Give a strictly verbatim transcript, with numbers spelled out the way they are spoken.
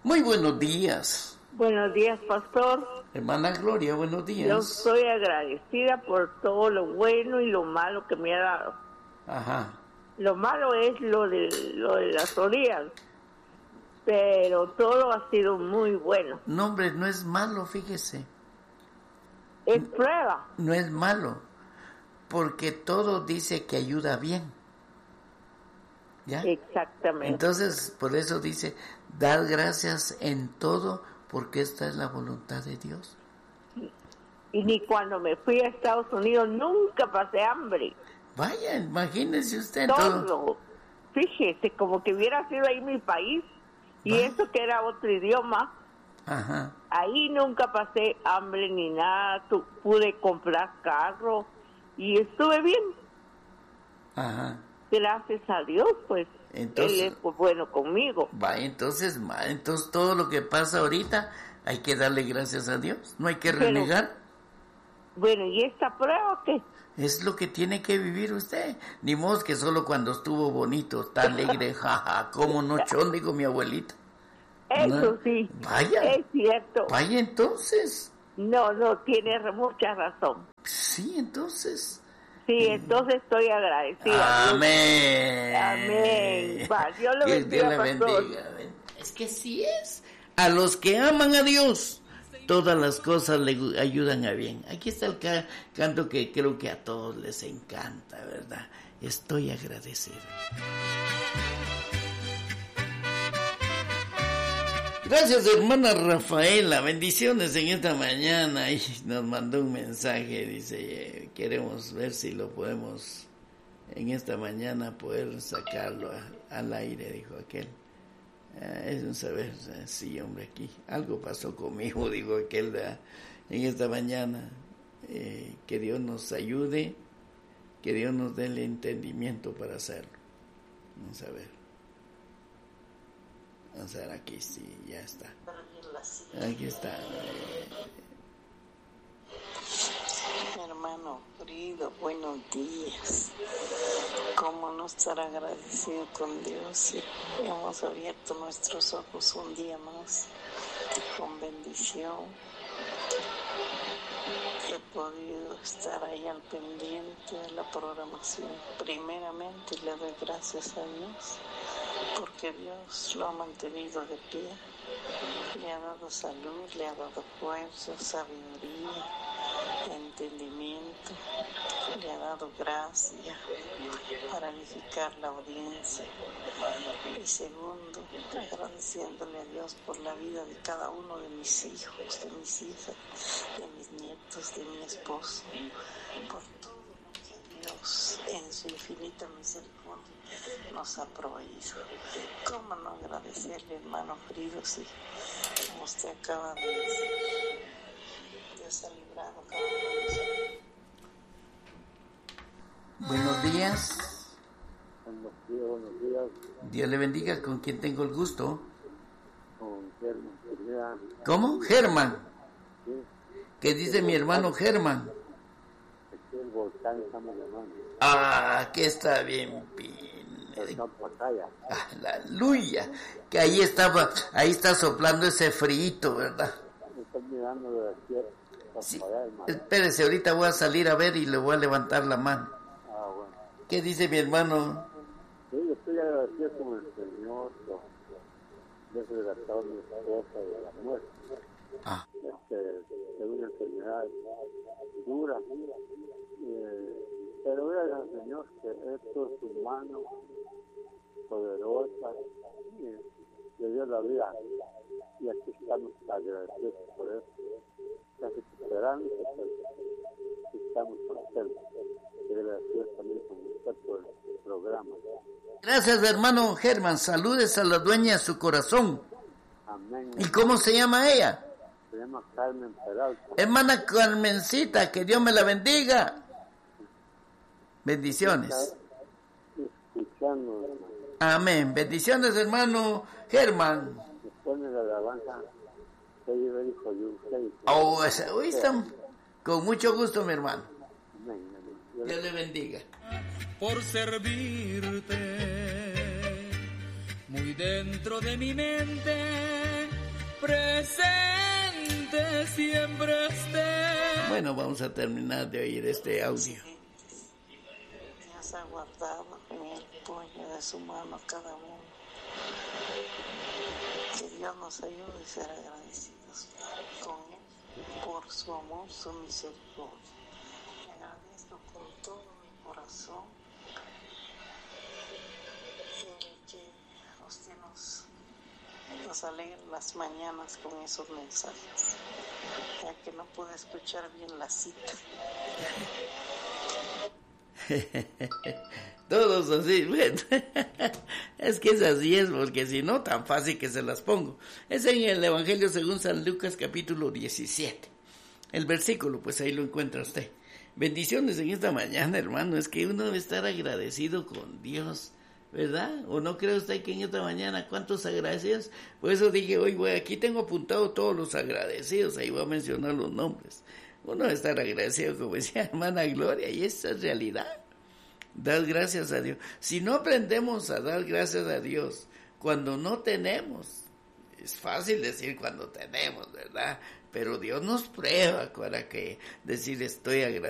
Muy buenos días. Buenos días, pastor. Hermana Gloria, buenos días. Yo estoy agradecida por todo lo bueno y lo malo que me ha dado. Ajá. Lo malo es lo de, lo de las orillas, pero todo ha sido muy bueno. No, hombre, no es malo, fíjese. Es prueba. No es malo, porque todo dice que ayuda bien. ¿Ya? Exactamente. Entonces, por eso dice, dar gracias en todo, porque esta es la voluntad de Dios. Y ni cuando me fui a Estados Unidos nunca pasé hambre. Vaya, imagínese usted todo. todo. Fíjese, como que hubiera sido ahí mi país, y ¿va? Eso que era otro idioma. Ajá. Ahí nunca pasé hambre ni nada, tu, pude comprar carro y estuve bien. Ajá. Gracias a Dios, pues, entonces, Él es pues, bueno conmigo. Va, entonces, entonces todo lo que pasa ahorita hay que darle gracias a Dios, no hay que Pero, renegar. Bueno, ¿y esta prueba qué? Es lo que tiene que vivir usted. Ni modo que solo cuando estuvo bonito, está alegre, jaja, como nochón, digo mi abuelita. Eso no, sí, vaya, es cierto. Vaya entonces. No, no, tiene mucha razón. Sí, entonces. Sí, entonces estoy agradecida. Amén. Amén. Va, Dios lo bendiga, Dios le bendiga. Es que sí es. A los que aman a Dios, todas las cosas le ayudan a bien. Aquí está el ca- canto que creo que a todos les encanta, ¿verdad? Estoy agradecido. Gracias, hermana Rafaela. Bendiciones en esta mañana. Y nos mandó un mensaje. Dice, queremos ver si lo podemos en esta mañana poder sacarlo a, al aire, dijo aquel. Ah, es un saber, sí, hombre, aquí. Algo pasó conmigo, dijo aquel, ¿verdad? En esta mañana. Eh, que Dios nos ayude, que Dios nos dé el entendimiento para hacerlo. Vamos a ver. Vamos a ver, aquí sí, ya está. Aquí está. Mi hermano querido, buenos días. ¿Cómo no estar agradecido con Dios si hemos abierto nuestros ojos un día más con bendición? He podido estar ahí al pendiente de la programación. Primeramente le doy gracias a Dios porque Dios lo ha mantenido de pie, le ha dado salud, le ha dado fuerza, sabiduría, entendimiento, le ha dado gracia para edificar la audiencia. Y segundo, agradeciéndole a Dios por la vida de cada uno de mis hijos, de mis hijas, de mis nietos, de mi esposo, por todo lo que Dios en su infinita misericordia nos ha proveído. ¿Cómo no agradecerle, hermano querido, si como usted acaba de decir, Dios ha librado cada uno de nosotros? Buenos días. Buenos días, buenos días. Dios le bendiga. ¿Con quién tengo el gusto? Con Germán. ¿Cómo? Germán. Sí. ¿Qué dice mi hermano Germán? Aquí el volcán estamos llamando. Ah, que está bien, bien. Aleluya. Que ahí estaba, ahí está soplando ese frío, ¿verdad? Me estoy mirando de aquí. Sí. Espérese, ahorita voy a salir a ver y le voy a levantar la mano. Ah, bueno. ¿Qué dice mi hermano? Sí, yo estoy agradecido con el Señor, desde la causa de mi esposa de la muerte. Ah. Este, es una enfermedad dura, eh, pero gracias al Señor que esto es humano, poderosa, y le dio la vida, y aquí estamos agradecidos por eso. Casi esperando, pues, estamos contentos y agradecidos también con usted por el programa. Gracias, hermano Germán. Saludes a la dueña de su corazón. Amén. ¿Y cómo se llama ella? Se llama Carmen Peralta. Hermana Carmencita, que Dios me la bendiga. Bendiciones. Escuchando, hermano. Amén. Bendiciones, hermano Germán. Después de la alabanza, que yo dijo yo. Oh, esa, hoy están con mucho gusto, mi hermano. Amén. Dios le bendiga. Por servirte, muy dentro de mi mente presente siempre esté. Bueno, vamos a terminar de oír este audio. Dios ha guardado en el puño de su mano cada uno. Que Dios nos ayude a ser agradecidos con Él por su amor, su misericordia. Le agradezco con todo mi corazón que usted nos, nos alegre las mañanas con esos mensajes, ya que no pude escuchar bien la cita. Todos así, bueno, es que es así es, porque si no, tan fácil que se las pongo. Es en el Evangelio según San Lucas capítulo diecisiete, el versículo, pues ahí lo encuentra usted. Bendiciones en esta mañana, hermano, es que uno debe estar agradecido con Dios, ¿verdad? ¿O no cree usted que en esta mañana cuántos agradecidos? Por eso dije, hoy voy, aquí tengo apuntado todos los agradecidos, ahí voy a mencionar los nombres. Uno debe estar agradecido, como decía hermana Gloria, y esa es realidad. Dar gracias a Dios. Si no aprendemos a dar gracias a Dios cuando no tenemos, es fácil decir cuando tenemos, ¿verdad? Pero Dios nos prueba para que decir estoy agradecido.